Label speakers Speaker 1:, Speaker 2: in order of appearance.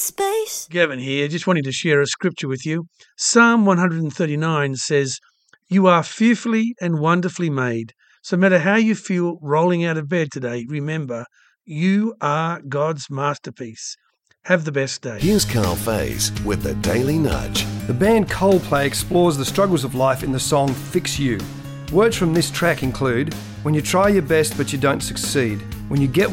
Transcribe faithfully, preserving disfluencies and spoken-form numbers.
Speaker 1: space.
Speaker 2: Gavin here, just wanting to share a scripture with you. Psalm one thirty-nine says, "You are fearfully and wonderfully made." So no matter how you feel rolling out of bed today, remember, you are God's masterpiece. Have the best day.
Speaker 3: Here's Carl Faze with the Daily Nudge.
Speaker 4: The band Coldplay explores the struggles of life in the song Fix You. Words from this track include, when you try your best but you don't succeed, when you get